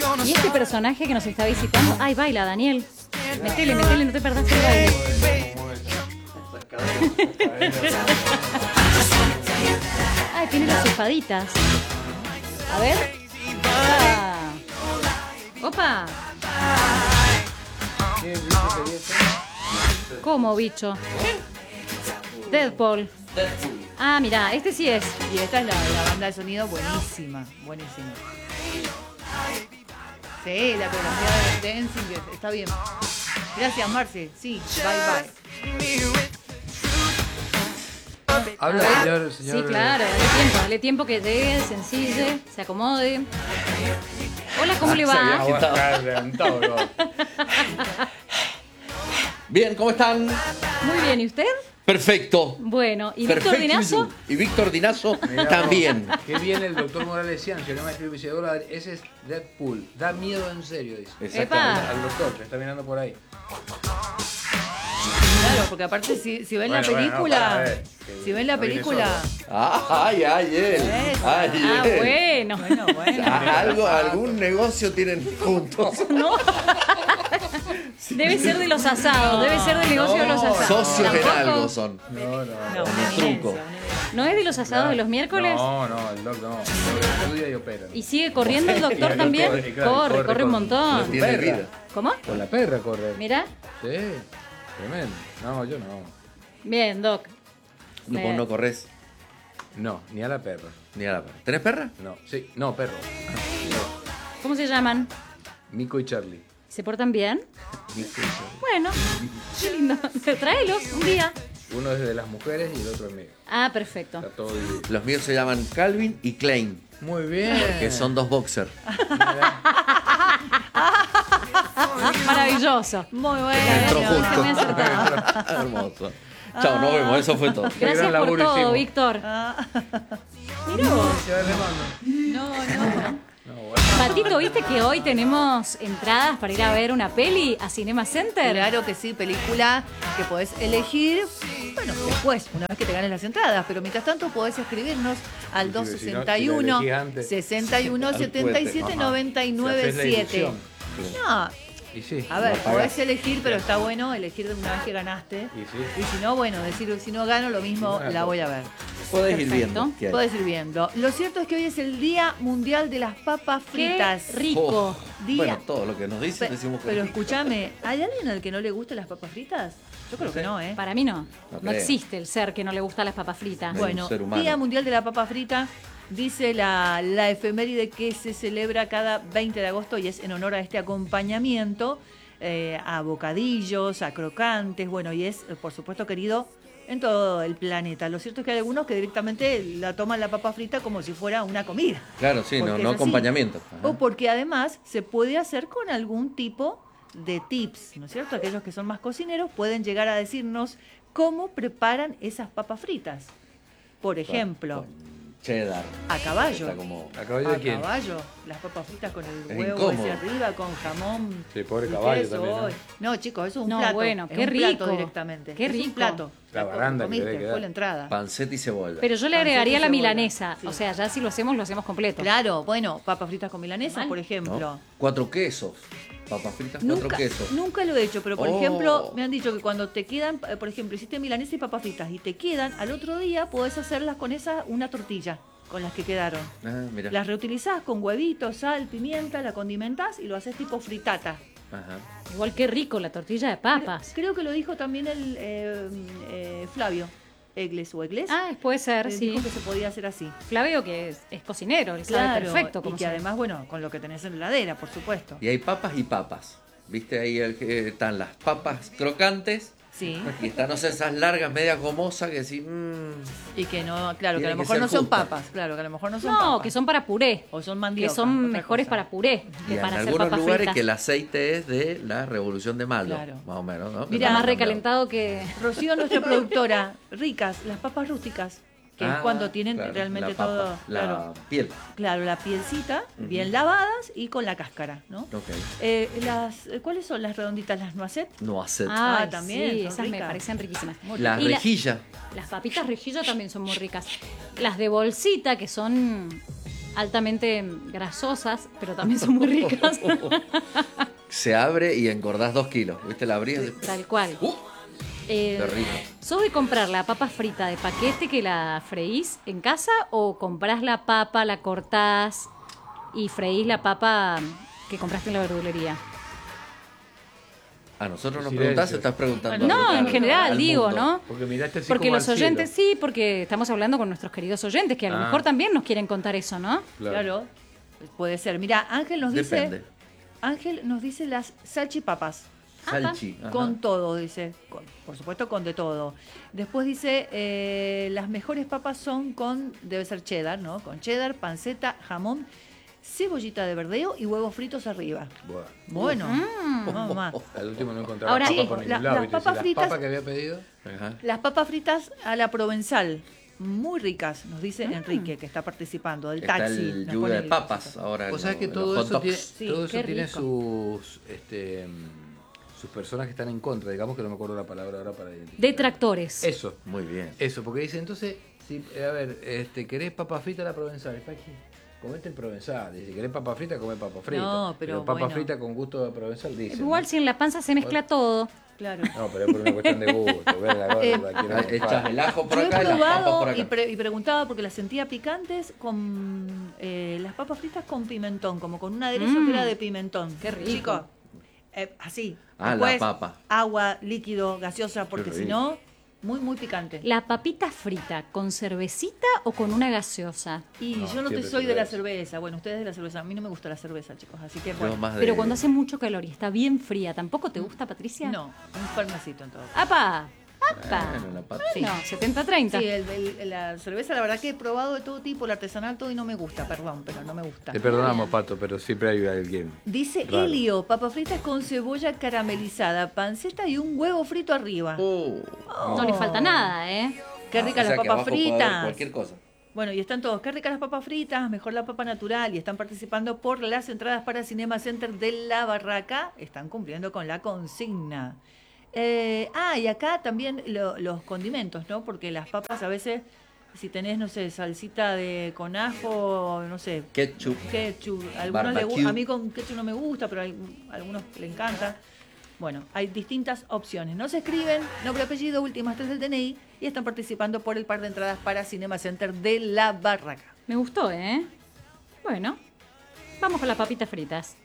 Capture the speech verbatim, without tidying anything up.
Y este personaje que nos está visitando. Ay, baila, Daniel. Metele, metele, no te perdás el baile. Ay, tiene las espaditas. A ver. Opa. Opa. ¿Cómo, bicho? Deadpool. Ah, mirá, este sí es. Y esta es la, la banda de sonido buenísima, buenísima. Sí, la coreografía de Dancing está bien. Gracias, Marce. Sí, bye bye. Habla, señor, señor. Sí, claro, dale tiempo, dale tiempo que llegue, se ensille, se acomode. Hola, ¿cómo le va? Bien, ¿cómo están? Muy bien, ¿y usted? Perfecto. Bueno, ¿y Víctor Dinazo? Y Víctor Dinazo también. Qué bien el doctor Morales Ciancio, no me escribe Isidora, ese es Deadpool. Da miedo en serio, dice. Exactamente. Al doctor, que está mirando por ahí. Claro, porque aparte si, si ven Bueno, la película, bueno, no, para ver, que si ven la no viene película, Ah, ay, ay, él. Eso. Ay, Ah, él. bueno. bueno, bueno. Ah, algo, algún negocio tienen juntos. No. Debe ser de los asados, debe ser del negocio de los asados. Socios en Tampoco- algo son. No, no, No, no. una truco. eminencia, una eminencia. ¿No es de los asados de los miércoles? No, no, el doc no. El doc estudia y opera. ¿Y sigue corriendo el doctor Sí, también? corre, claro, Corre, corre, corre un corre. montón. Tiene Perra. vida. ¿Cómo? Con la perra corre. Mira. Sí, tremendo. No, yo no. Bien, Doc. No, Me- vos no corres No, ni a la perra. ni a la perra. ¿Tenés perra? No, sí, no, perro. ¿Cómo se llaman? Mico y Charlie. ¿Se portan bien? Mico y Charlie. Bueno, qué lindo. Tráelos un día. Uno es de las mujeres y el otro es mío. Ah, perfecto. Está todo dividido. Los míos se llaman Calvin y Klein, Muy bien. que son dos boxers. Maravilloso. Muy bueno. Entró Está justo. muy acertado. Hermoso. Chao, nos vemos. Eso fue todo. Gracias gran por laburo todo, hicimos. Víctor. Mirá vos. No, no. No, bueno. Patito, ¿viste que hoy tenemos entradas para ir a ver una peli a Cinema Center? Claro que sí, película que podés elegir, bueno, después, una vez que te ganes las entradas, pero mientras tanto podés escribirnos al dos Inclusive, si no- sesenta y si la uno, elegís antes. sesenta y uno, setenta y siete, noventa y Si nueve, haces la siete. ilusión. No, Y sí. a ver, lo pagás. podés elegir, pero está bueno elegir de una vez que ganaste. Y sí. Y si no, bueno, decir si no gano, lo mismo Sí, la voy a ver. Podés ir Perfecto. viendo. qué hay. Podés ir viendo. Lo cierto es que hoy es el Día Mundial de las Papas Qué Fritas. rico. Oh, Día. bueno, todo lo que nos dicen Pe- decimos que pero escúchame, ¿hay alguien al que no le gustan las papas fritas? Yo creo que no, ¿eh? Para mí no. No No creo. existe el ser que no le gustan las papas fritas. No. Bueno, un ser humano. Día Mundial de la Papa Frita, dice la, la efeméride que se celebra cada veinte de agosto y es en honor a este acompañamiento eh, a bocadillos, a crocantes, bueno, y es, eh, por supuesto, querido en todo el planeta. Lo cierto es que hay algunos que directamente la toman la papa frita como si fuera una comida. Claro, sí, no, Porque no es así. acompañamiento. Ajá. O porque además se puede hacer con algún tipo de tips, ¿no es cierto? Aquellos que son más cocineros pueden llegar a decirnos cómo preparan esas papas fritas. Por ejemplo, Con cheddar. a caballo. Está como... ¿A caballo de A quién? caballo, las papas fritas con el Es huevo incómodo. hacia arriba, con jamón. Sí, pobre y caballo queso. también, ¿no? No, chicos, eso es un No, plato. bueno, es qué un plato rico. directamente. Qué Es un rico. plato. La baranda que comiste, debe quedar. fue la entrada. Panceta y cebolla. Pero yo le Panceta agregaría y la cebolla. milanesa. Sí. O sea, ya si lo hacemos, lo hacemos completo. Claro, bueno, papas fritas con milanesa, Mal. por ¿no? ejemplo. Cuatro quesos. Papas fritas, cuatro Nunca, quesos. nunca lo he hecho, pero por Oh. ejemplo, me han dicho que cuando te quedan, eh, por ejemplo, hiciste milanesa y papas fritas y te quedan, al otro día podés hacerlas con esa una tortilla, con las que quedaron. Ah, mira. Las reutilizás con huevitos, sal, pimienta, la condimentás y lo haces tipo fritata. Ajá. Igual qué rico la tortilla de papas. Creo que lo dijo también el eh, eh, Flavio Egles o Egles. Ah, puede ser, Eh, sí. dijo que se podía hacer así. Flavio que es, es cocinero, él sabe perfecto y cómo que se- además, bueno, con lo que tenés en la heladera, por supuesto. Y hay papas y papas. ¿Viste? Ahí el que- están las papas crocantes Sí. y están, no sé, esas largas, medias gomosas que decís, mmm, Y que no, claro, que a Tiene lo que mejor ser no son justa. papas, claro, que a lo mejor no son No, papas. que son para puré. O son Que mandioca. son otra mejores cosa. para puré y que en para hacer algunos papas lugares fritas. que el aceite es de la revolución de Maldo, Claro. más o menos, ¿no? Que Mira, no más han cambiado. recalentado que... Rocío, nuestra productora, ricas, las papas rústicas, que Ah, es cuando tienen claro, realmente la papa, todo, la claro, piel. claro, la pielcita, Ujú. bien lavadas y con la cáscara, ¿no? Ok. Eh, las, eh, ¿Cuáles son las redonditas? ¿Las noisette? No hace. Ah, Ah, también, sí, son esas me ricas. parecen riquísimas. La Y la- rejilla. Las papitas rejilla también son muy ricas. Las de bolsita, que son altamente grasosas, pero también son muy ricas. Se abre y engordás dos kilos. ¿Viste? La abrías. y- Tal cual. ¡Uh! Eh, Qué rico. ¿Sos de comprar la papa frita de paquete que la freís en casa o comprás la papa, la cortás y freís la papa que compraste en la verdulería? A nosotros nos Silencio. preguntás, estás preguntando. No, al- en general al digo, mundo. ¿no? Porque miraste así Porque como los al cielo. oyentes, sí, porque estamos hablando con nuestros queridos oyentes, que a lo Ah. mejor también nos quieren contar eso, ¿no? Claro, puede ser. Mira, Ángel nos Depende. dice, Ángel nos dice las salchipapas. Salchi. ajá. Con todo, dice. Con- por supuesto, con de todo. Después dice, eh, las mejores papas son con, debe ser cheddar, ¿no? Con cheddar, panceta, jamón, cebollita de verdeo y huevos fritos arriba. Buah. Bueno, Mm. vamos más. Al último no encontraba Ahora, papas sí, por la- ningún lado. las ¿viste? Si papas las fritas- papas que había pedido. Ajá. Las papas fritas a la provenzal, muy ricas, nos dice Enrique, que está participando, del Está taxi. el nos lluvia pone de el papas cosito. ahora. Vos en sabés que los- todo en los eso hot tiene, dogs. Sí, todo eso qué tiene rico. sus, este, mm, sus personas que están en contra. Digamos que no me acuerdo la palabra ahora para identificar. Detractores. Eso, Muy bien. eso, porque dice entonces, si, eh, a ver, este, ¿querés papa frita a la provenzal? ¿Para qué? Comete el provenzal. Dice, ¿querés papa frita? Come papa frita. No, pero papa bueno. frita con gusto de provenzal, dice. Igual si en la panza se mezcla todo. Claro. No, pero es por una cuestión de gusto. Ver la gorda, Eh, la quiero Ah, morfar. Echas el ajo por Yo he acá y las papas por probado acá. y, pre- y preguntaba porque las sentía picantes con eh, las papas fritas con pimentón, como con un aderezo Mm. que era de pimentón. Qué rico. Chicos, eh, así. Ah, la Después, papa. agua, líquido, gaseosa, porque Qué si rico. no, muy, muy picante. ¿La papita frita con cervecita o con una gaseosa? Y No, yo no te siempre soy de la cerveza. cerveza. Bueno, ustedes de la cerveza. A mí no me gusta la cerveza, chicos. Así que Yo bueno. más de- Pero cuando hace mucho calor y está bien fría, ¿tampoco te gusta, Patricia? No, un farmacito en todo. ¡Apa! ¡Apa! Bueno, la pata. No, setenta treinta. Sí, el- el- la cerveza, la verdad que he probado de todo tipo, el artesanal, todo y no me gusta, perdón, pero no me gusta. Te perdonamos, Pato, pero siempre hay alguien. Dice Raro. Elio, papas fritas con cebolla caramelizada, panceta y un huevo frito arriba. Oh. No le falta nada, ¿eh? Qué Ah, ricas o sea las que papas abajo puede haber fritas. Cualquier cosa. Bueno, y están todos, qué ricas las papas fritas, mejor la papa natural, y están participando por las entradas para Cinema Center de La Barraca, están cumpliendo con la consigna. Eh, ah, y acá también lo- los condimentos, ¿no? Porque las papas a veces, si tenés, no sé, salsita de con ajo, no sé, Ketchup. ketchup, algunos le gu- Barbecue. a mí con ketchup no me gusta, pero hay, a algunos le encanta. Bueno, hay distintas opciones. No se escriben, nombre, apellido, últimas tres del D N I y están participando por el par de entradas para Cinema Center de La Barraca. Me gustó, ¿eh? Bueno, vamos con las papitas fritas.